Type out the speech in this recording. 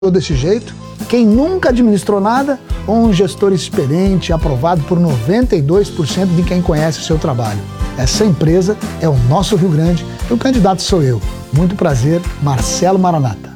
desse jeito? Quem nunca administrou nada ou um gestor experiente aprovado por 92% de quem conhece o seu trabalho? Essa empresa é o nosso Rio Grande e o candidato sou eu. Muito prazer, Marcelo Maranata.